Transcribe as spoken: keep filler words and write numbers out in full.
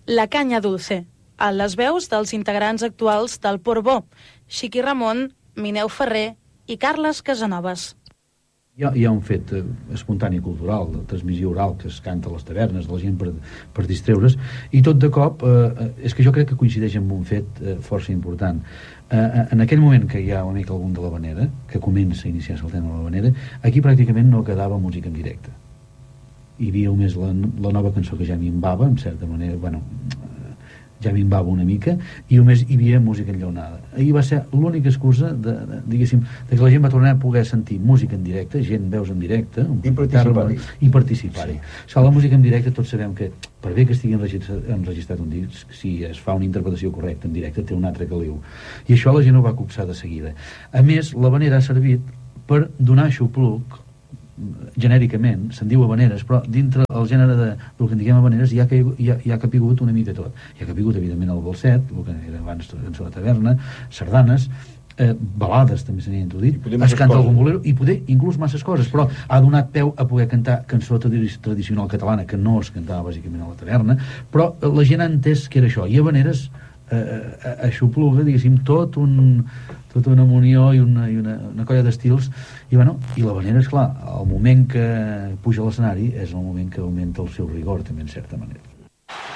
La Canya Dulce, a les veus dels integrants actuals del Portbó, Xiqui Ramon, Mineu Ferrer i Carles Casanovas. Hi ha, hi ha un fet eh, espontani cultural, de transmissió oral, que es canta a les tavernes, de la gent per, per distreure's, i tot de cop, eh, és que jo crec que coincideix amb un fet eh, força important. Eh, en aquell moment que hi ha una mica algun de l'Havanera, que comença a iniciar-se el tema de l'Havanera, aquí pràcticament no quedava música en directe. Hi havia només la, la nova cançó que ja minvava, en certa manera, bueno, ja minvava una mica, i només hi havia música enllaunada. Ahir va ser l'única excusa de, de, diguéssim, de que la gent va tornar a poder sentir música en directe, gent veus en directe, i participar-hi. I participar-hi. Sí. O la música en directe tots sabem que, per bé que estigui enregistrat, enregistrat un disc, si es fa una interpretació correcta en directe, té un altre caliu. I això la gent ho va copsar de seguida. A més, l'Havanera ha servit per donar xupluc, genèricament, se'n diu habaneres, però dintre el gènere de, del que en diguem habaneres hi ha, hi, ha, hi ha capigut una mica tot. Hi ha capigut, evidentment, el balset, el que era abans cançó de taverna, sardanes, eh, balades també se n'hi ha introduït, es canta algun bolero, i poder inclús masses coses, però ha donat peu a poder cantar cançó tradicional catalana, que no es cantava bàsicament a la taverna, però la gent ha entès que era això, i habaneres eh, aixopluga, diguéssim, tot un tota una munió i una, i una, una colla d'estils, i bueno, i l'havanera, esclar, el moment que puja a l'escenari és el moment que augmenta el seu rigor, també, en certa manera.